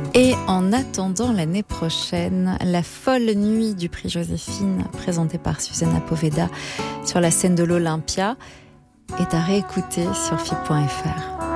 Et en attendant l'année prochaine, la folle nuit du prix Joséphine, présentée par Susanna Poveda sur la scène de l'Olympia, est à réécouter sur FIP.fr.